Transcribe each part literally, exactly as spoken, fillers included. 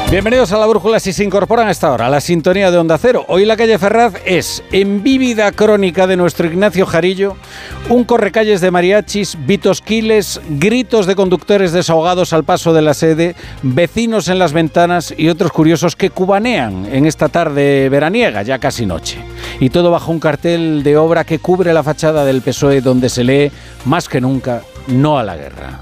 Bienvenidos a La Brújula si se incorporan a esta hora a la sintonía de Onda Cero. Hoy la calle Ferraz es, en vívida crónica de nuestro Ignacio Jarillo, un correcalles de mariachis, vitosquiles, gritos de conductores desahogados al paso de la sede, vecinos en las ventanas y otros curiosos que cubanean en esta tarde veraniega, ya casi noche. Y todo bajo un cartel de obra que cubre la fachada del P S O E donde se lee, más que nunca, no a la guerra.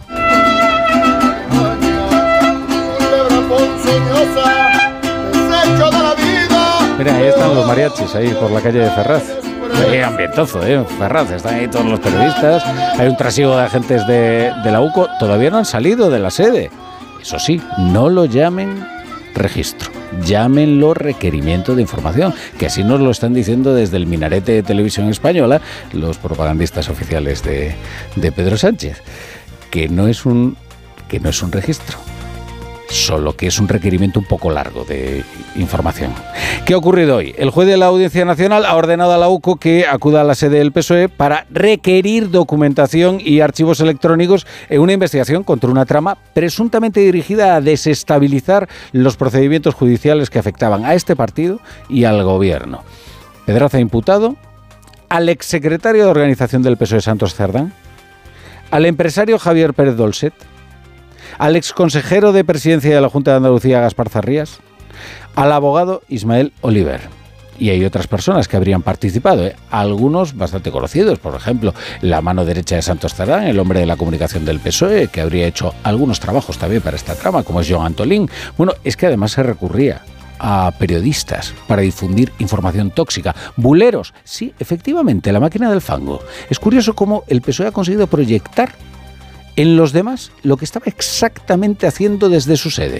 Mira, ahí están los mariachis, ahí por la calle de Ferraz. Qué ambientazo, ¿eh? Ferraz, están ahí todos los periodistas. Hay un trasiego de agentes de, de la U C O. Todavía no han salido de la sede. Eso sí, no lo llamen registro. Llámenlo requerimiento de información, que así nos lo están diciendo desde el minarete de Televisión Española los propagandistas oficiales de, de Pedro Sánchez. Que no es un, que no es un registro. Solo que es un requerimiento un poco largo de información. ¿Qué ha ocurrido hoy? El juez de la Audiencia Nacional ha ordenado a la U C O que acuda a la sede del P S O E para requerir documentación y archivos electrónicos en una investigación contra una trama presuntamente dirigida a desestabilizar los procedimientos judiciales que afectaban a este partido y al gobierno. Pedraz ha imputado al exsecretario de organización del P S O E, Santos Cerdán, al empresario Javier Pérez Dolcet, al exconsejero de Presidencia de la Junta de Andalucía, Gaspar Zarrías, al abogado Ismael Oliver. Y hay otras personas que habrían participado, ¿eh? Algunos bastante conocidos, por ejemplo, la mano derecha de Santos Cerdán, el hombre de la comunicación del P S O E, que habría hecho algunos trabajos también para esta trama, como es Joan Antolín. Bueno, es que además se recurría a periodistas para difundir información tóxica. Buleros, sí, efectivamente, la máquina del fango. Es curioso cómo el P S O E ha conseguido proyectar en los demás lo que estaba exactamente haciendo desde su sede.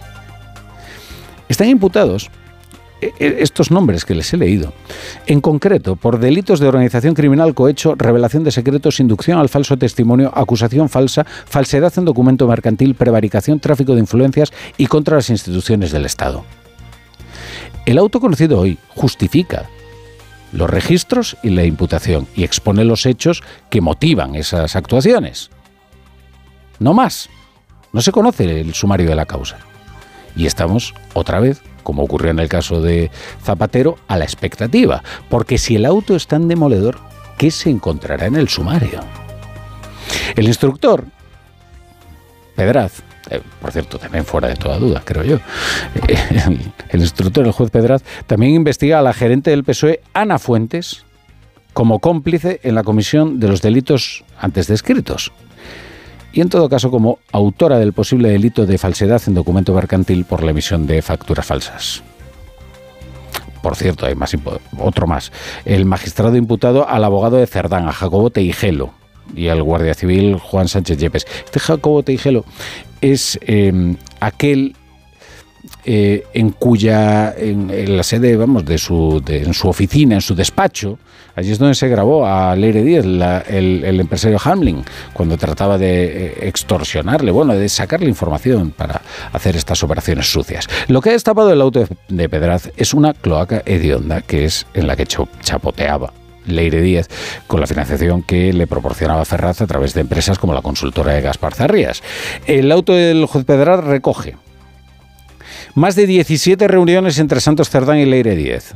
Están imputados estos nombres que les he leído, en concreto por delitos de organización criminal, cohecho, revelación de secretos, inducción al falso testimonio, acusación falsa, falsedad en documento mercantil, prevaricación, tráfico de influencias y contra las instituciones del Estado. El auto conocido hoy justifica los registros y la imputación y expone los hechos que motivan esas actuaciones. No más. No se conoce el sumario de la causa. Y estamos, otra vez, como ocurrió en el caso de Zapatero, a la expectativa. Porque si el auto es tan demoledor, ¿qué se encontrará en el sumario? El instructor, Pedraz, eh, por cierto, también fuera de toda duda, creo yo, eh, el, el instructor, el juez Pedraz, también investiga a la gerente del P S O E, Ana Fuentes, como cómplice en la comisión de los delitos antes descritos. Y en todo caso como autora del posible delito de falsedad en documento mercantil por la emisión de facturas falsas. Por cierto, hay más, otro más. El magistrado imputado al abogado de Cerdán, a Jacobo Teijelo, y al guardia civil Juan Sánchez Yepes. Este Jacobo Teijelo es eh, aquel eh, en cuya, en, en la sede, vamos, de su, de, en su oficina, en su despacho, allí es donde se grabó a Leire Díez, la, el, el empresario Hamlin, cuando trataba de extorsionarle, bueno, de sacarle información para hacer estas operaciones sucias. Lo que ha destapado el auto de Pedraz es una cloaca hedionda, que es en la que chapoteaba Leire Díez con la financiación que le proporcionaba Ferraz a través de empresas como la consultora de Gaspar Zarrías. El auto del juez Pedraz recoge más de diecisiete reuniones entre Santos Cerdán y Leire Díez.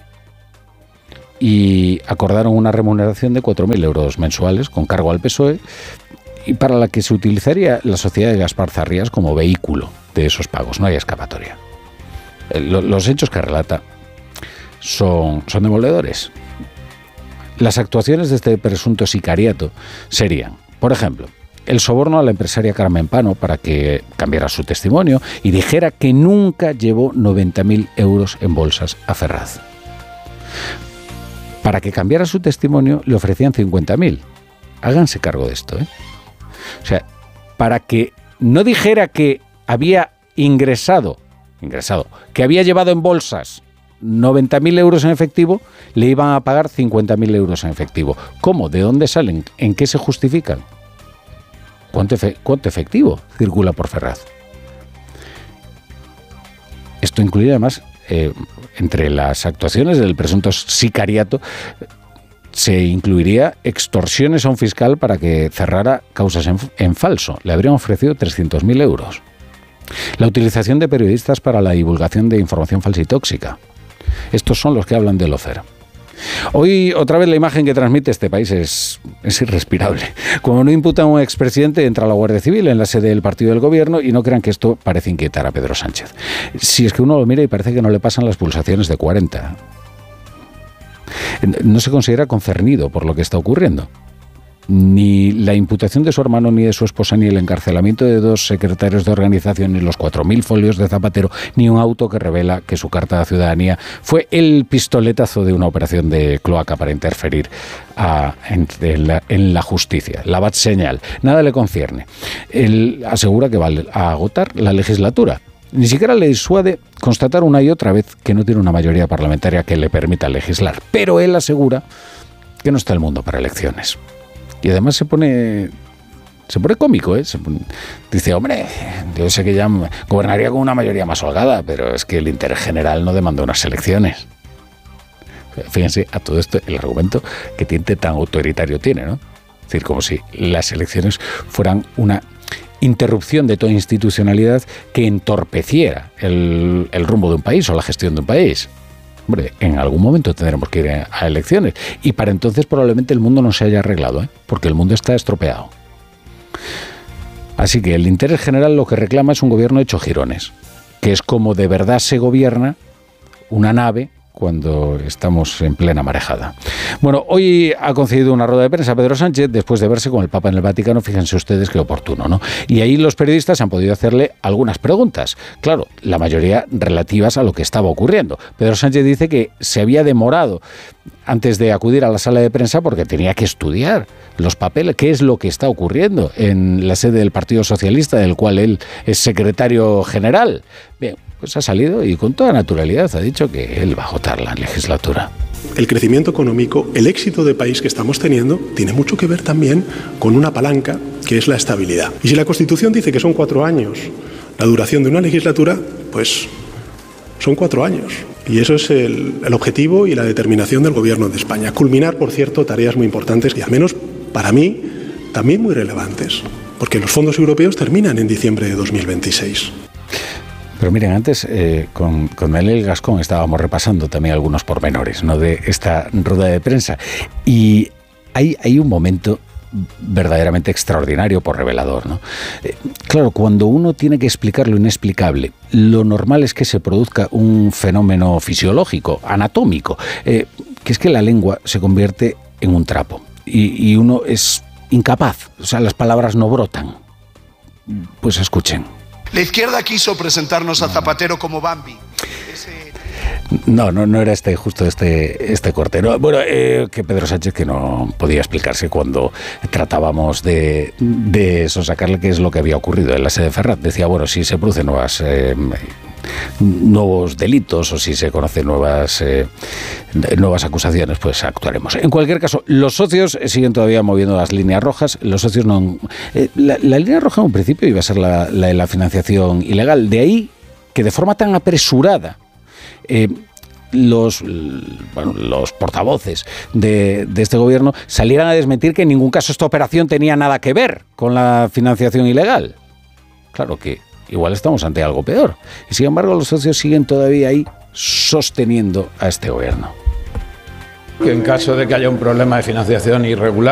Y acordaron una remuneración de cuatro mil euros mensuales con cargo al P S O E y para la que se utilizaría la sociedad de Gaspar Zarrías como vehículo de esos pagos. No hay escapatoria. Los hechos que relata son, son demoledores. Las actuaciones de este presunto sicariato serían, por ejemplo, el soborno a la empresaria Carmen Pano para que cambiara su testimonio y dijera que nunca llevó noventa mil euros en bolsas a Ferraz. Para que cambiara su testimonio le ofrecían cincuenta mil. Háganse cargo de esto, ¿eh? O sea, para que no dijera que había ingresado, ingresado, que había llevado en bolsas noventa mil euros en efectivo, le iban a pagar cincuenta mil euros en efectivo. ¿Cómo? ¿De dónde salen? ¿En qué se justifican? ¿Cuánto, efe- cuánto efectivo circula por Ferraz? Esto incluye además, eh, entre las actuaciones del presunto sicariato, se incluiría extorsiones a un fiscal para que cerrara causas en, en falso. Le habrían ofrecido trescientos mil euros. La utilización de periodistas para la divulgación de información falsa y tóxica. Estos son los que hablan del lawfare. Hoy, otra vez, la imagen que transmite este país es, es irrespirable. Como no imputan a un expresidente, entra la Guardia Civil en la sede del partido del gobierno y no crean que esto parece inquietar a Pedro Sánchez. Si es que uno lo mira y parece que no le pasan las pulsaciones de cuarenta. No se considera concernido por lo que está ocurriendo. Ni la imputación de su hermano, ni de su esposa, ni el encarcelamiento de dos secretarios de organización, ni los cuatro mil folios de Zapatero, ni un auto que revela que su carta de ciudadanía fue el pistoletazo de una operación de cloaca para interferir a, en, en, la, en la justicia. La bad señal. Nada le concierne. Él asegura que va a agotar la legislatura. Ni siquiera le disuade constatar una y otra vez que no tiene una mayoría parlamentaria que le permita legislar. Pero él asegura que no está el mundo para elecciones. Y además se pone se pone cómico, ¿eh? Se pone, dice, hombre, yo sé que ya gobernaría con una mayoría más holgada, pero es que el interés general no demanda unas elecciones. Fíjense a todo esto el argumento que tinte tan autoritario tiene, ¿no? Es decir, como si las elecciones fueran una interrupción de toda institucionalidad que entorpeciera el, el rumbo de un país o la gestión de un país. Hombre, en algún momento tendremos que ir a elecciones y para entonces probablemente el mundo no se haya arreglado, ¿eh? Porque el mundo está estropeado. Así que el interés general lo que reclama es un gobierno hecho jirones, que es como de verdad se gobierna una nave cuando estamos en plena marejada. Bueno, hoy ha concedido una rueda de prensa Pedro Sánchez después de verse con el Papa en el Vaticano, fíjense ustedes qué oportuno, ¿no? Y ahí los periodistas han podido hacerle algunas preguntas, claro, la mayoría relativas a lo que estaba ocurriendo. Pedro Sánchez dice que se había demorado antes de acudir a la sala de prensa porque tenía que estudiar los papeles, qué es lo que está ocurriendo en la sede del Partido Socialista, del cual él es secretario general. Bien, pues ha salido y con toda naturalidad ha dicho que él va a agotar la legislatura. El crecimiento económico, el éxito de país que estamos teniendo, tiene mucho que ver también con una palanca que es la estabilidad. Y si la Constitución dice que son cuatro años la duración de una legislatura, pues son cuatro años. Y eso es el, el objetivo y la determinación del Gobierno de España. Culminar, por cierto, tareas muy importantes y al menos para mí también muy relevantes, porque los fondos europeos terminan en diciembre de dos mil veintiséis. Pero miren, antes eh, con, con Daniel Gascón estábamos repasando también algunos pormenores, ¿no?, de esta rueda de prensa. Y hay, hay un momento verdaderamente extraordinario por revelador, ¿no? Eh, claro, cuando uno tiene que explicar lo inexplicable, lo normal es que se produzca un fenómeno fisiológico, anatómico, eh, que es que la lengua se convierte en un trapo y, y uno es incapaz, o sea, las palabras no brotan. Pues escuchen. La izquierda quiso presentarnos a Zapatero como Bambi. Ese... No, no, no era este justo este, este corte. No, bueno, eh, que Pedro Sánchez que no podía explicarse cuando tratábamos de, de sonsacarle qué es lo que había ocurrido en la sede de Ferraz. Decía, bueno, si se producen nuevas... Eh, nuevos delitos o si se conocen nuevas eh, nuevas acusaciones, pues actuaremos. En cualquier caso, los socios siguen todavía moviendo las líneas rojas. Los socios no... Eh, la, la línea roja en un principio iba a ser la, la de la financiación ilegal. De ahí que de forma tan apresurada eh, los, bueno, los portavoces de, de este gobierno salieran a desmentir que en ningún caso esta operación tenía nada que ver con la financiación ilegal. Claro que igual estamos ante algo peor. Y sin embargo, los socios siguen todavía ahí sosteniendo a este gobierno. Que en caso de que haya un problema de financiación irregular,